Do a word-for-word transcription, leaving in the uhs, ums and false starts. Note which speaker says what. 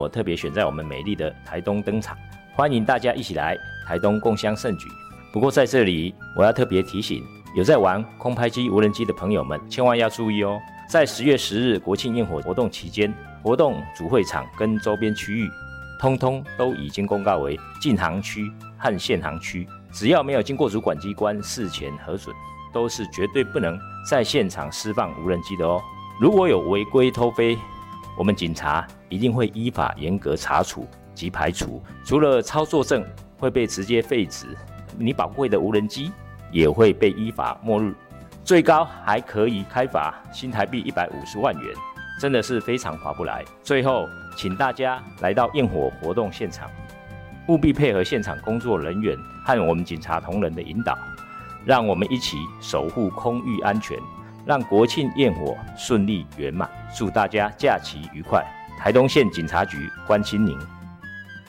Speaker 1: 我特别选在我们美丽的台东登场，欢迎大家一起来台东共襄盛举。不过在这里，我要特别提醒，有在玩空拍机、无人机的朋友们，千万要注意哦。在十月十日国庆焰火活动期间，活动主会场跟周边区域，通通都已经公告为禁航区和限航区，只要没有经过主管机关事前核准，都是绝对不能在现场释放无人机的哦。如果有违规偷飞，我们警察一定会依法严格查处及排除，除了操作证会被直接废止，你宝贵的无人机也会被依法没入，最高还可以开罚新台币一百五十万元，真的是非常划不来。最后，请大家来到焰火活动现场，务必配合现场工作人员和我们警察同仁的引导，让我们一起守护空域安全，让国庆焰火顺利圆满。祝大家假期愉快！台东县警察局关心您。